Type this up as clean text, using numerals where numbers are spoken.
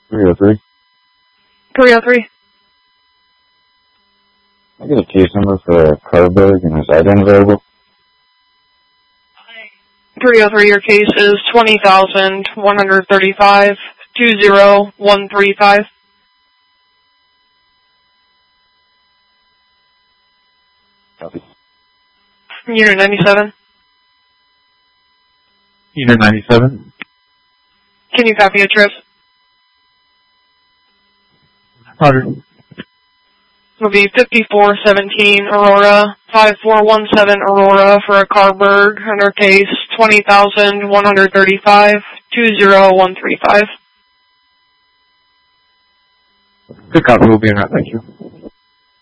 303. 303. I get a case number for Carberg and his item available. 303, your case is 20,135, 20135. Copy. Unit 97. Unit 97. Can you copy a trip? Roger. It'll be 5417 Aurora, 5417 Aurora for a Carberg under case 20,135, 20135. Good copy. We'll be in route. Thank you.